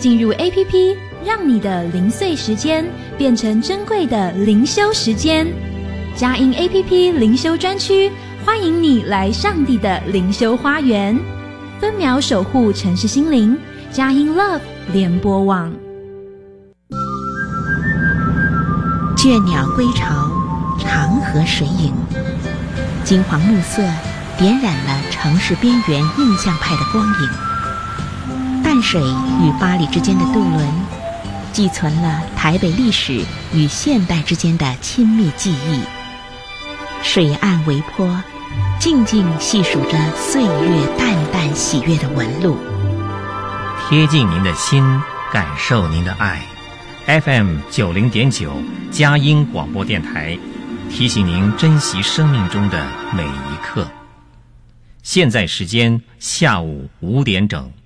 进入 APP， 让你的零碎时间变成珍贵的灵修时间。佳音 APP 灵修专区，欢迎你来上帝的灵修花园，分秒守护城市心灵。佳音 Love 联播网。 倦鸟归巢，长河水影，金黄暮色点染了城市边缘印象派的光影。淡水与八里之间的渡轮，寄存了台北历史与现代之间的亲密记忆。水岸微波，静静细数着岁月淡淡喜悦的纹路， 贴近您的心，感受您的爱。FM 90.9佳音广播电台，提醒您珍惜生命中的每一刻。现在时间下午5点整。